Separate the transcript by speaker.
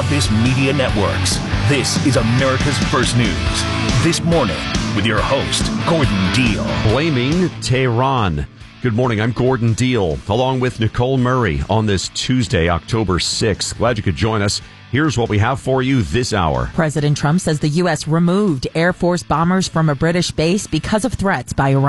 Speaker 1: Office Media Networks. This is America's First News. This morning with your host, Gordon Deal.
Speaker 2: Blaming Tehran. Good morning, I'm Gordon Deal, along with Nicole Murray on this Tuesday, October 6th. Glad you could join us. Here's what we have for you this hour.
Speaker 3: President Trump says the U.S. removed Air Force bombers from a British base because of threats by Iran.